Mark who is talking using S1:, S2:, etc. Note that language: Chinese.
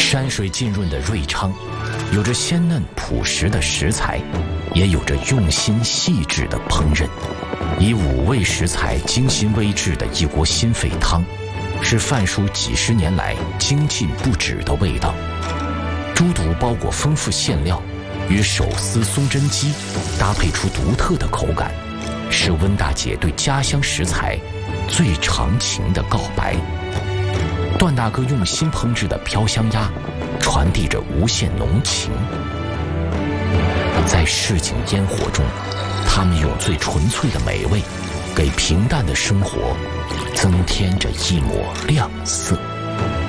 S1: 山水浸润的瑞昌，有着鲜嫩朴实的食材，也有着用心细致的烹饪。以5味食材精心煨制的一锅心肺汤，是范叔几十年来精进不止的味道。猪肚包裹丰富馅料，与手撕松针鸡搭配出独特的口感，是温大姐对家乡食材最长情的告白。段大哥用心烹制的飘香鸭，传递着无限浓情。在市井烟火中，他们用最纯粹的美味，给平淡的生活增添着一抹亮色。